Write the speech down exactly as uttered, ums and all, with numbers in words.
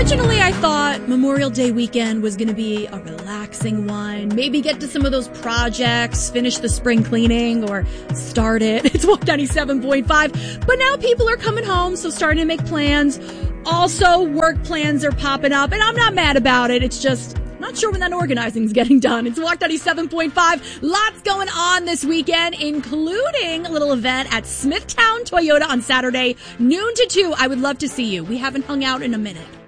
Originally, I thought Memorial Day weekend was going to be a relaxing one. Maybe get to some of those projects, finish the spring cleaning, or start it. It's Walk ninety-seven point five. But now people are coming home, so starting to make plans. Also, work plans are popping up, and I'm not mad about it. It's just not sure when that organizing is getting done. It's Walk ninety-seven point five. Lots going on this weekend, including a little event at Smithtown Toyota on Saturday, noon to two. I would love to see you. We haven't hung out in a minute.